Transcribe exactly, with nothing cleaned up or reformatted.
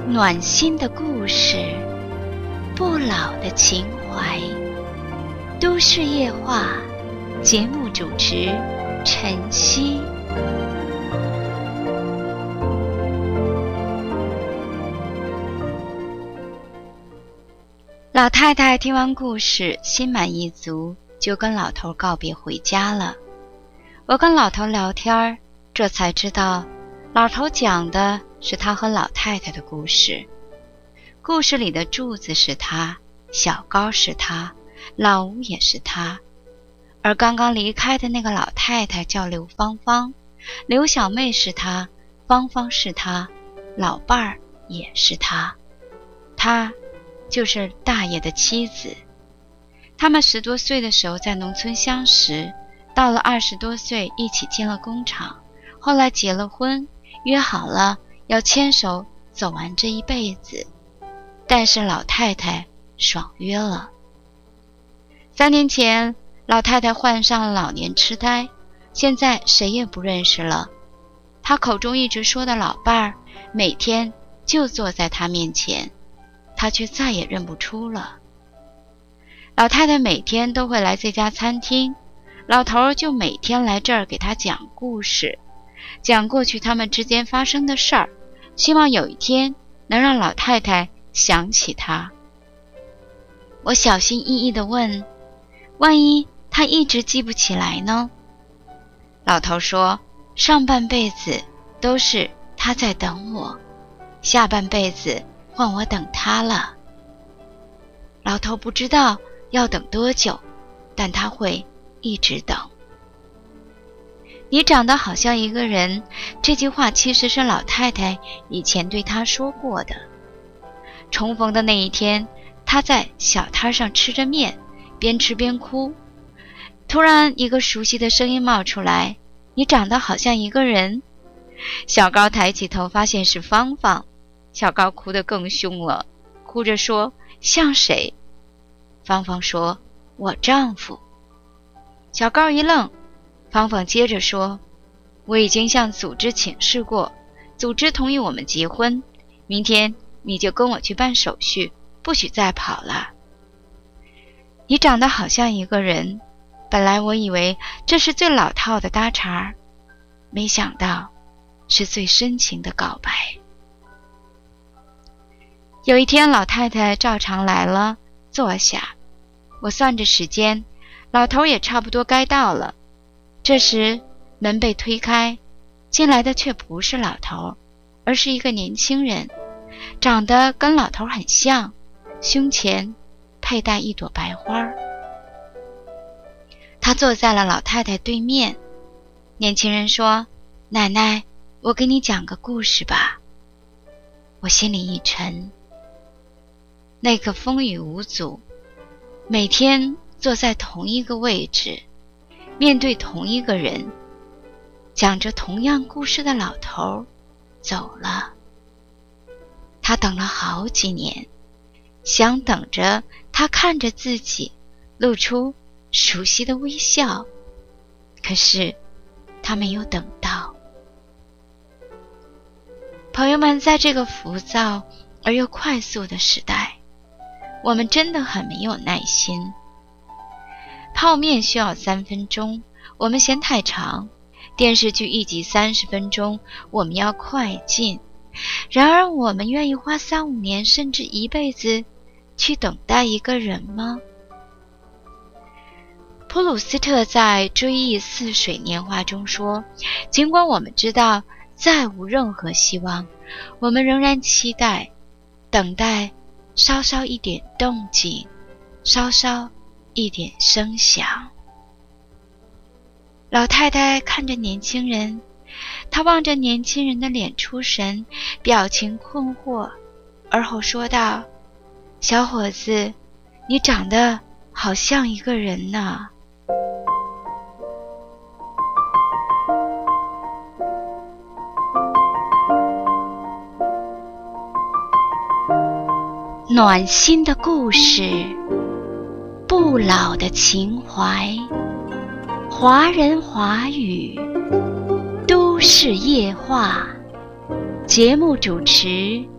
暖心的故事，不老的情怀。都市夜话，节目主持晨曦。老太太听完故事，心满意足，就跟老头告别回家了。我跟老头聊天，这才知道，老头讲的是他和老太太的故事。故事里的柱子是他，小高是他，老吴也是他。而刚刚离开的那个老太太叫刘芳芳，刘小妹是他，芳芳是他，老伴儿也是他。他就是大爷的妻子。他们十多岁的时候在农村相识，到了二十多岁一起进了工厂，后来结了婚，约好了要牵手走完这一辈子。但是老太太爽约了。三年前，老太太患上了老年痴呆，现在谁也不认识了。她口中一直说的老伴儿，每天就坐在她面前，她却再也认不出了。老太太每天都会来这家餐厅，老头就每天来这儿给她讲故事，讲过去他们之间发生的事儿，希望有一天能让老太太想起他。我小心翼翼地问，万一他一直记不起来呢？老头说，上半辈子都是他在等我，下半辈子换我等他了。老头不知道要等多久，但他会一直等。你长得好像一个人，这句话其实是老太太以前对他说过的。重逢的那一天，他在小摊上吃着面，边吃边哭。突然一个熟悉的声音冒出来，你长得好像一个人。小高抬起头发现是芳芳，小高哭得更凶了，哭着说，像谁？芳芳说，我丈夫。小高一愣，芳芳接着说，我已经向组织请示过，组织同意我们结婚，明天你就跟我去办手续，不许再跑了。你长得好像一个人，本来我以为这是最老套的搭茬，没想到是最深情的告白。有一天老太太照常来了，坐下，我算着时间，老头也差不多该到了。这时门被推开，进来的却不是老头，而是一个年轻人，长得跟老头很像，胸前佩戴一朵白花。他坐在了老太太对面。年轻人说，奶奶，我给你讲个故事吧。我心里一沉。那个风雨无阻，每天坐在同一个位置，面对同一个人，讲着同样故事的老头走了。他等了好几年，想等着他看着自己，露出熟悉的微笑，可是他没有等到。朋友们，在这个浮躁而又快速的时代，我们真的很没有耐心。泡面需要三分钟，我们嫌太长；电视剧一集三十分钟，我们要快进。然而我们愿意花三五年甚至一辈子去等待一个人吗？普鲁斯特在《追忆似水年华》中说，尽管我们知道再无任何希望，我们仍然期待，等待稍稍一点动静，稍稍一点声响。老太太看着年轻人，她望着年轻人的脸出神，表情困惑，而后说道，小伙子，你长得好像一个人呢。暖心的故事，不老的情怀，华人华语，都市夜话，节目主持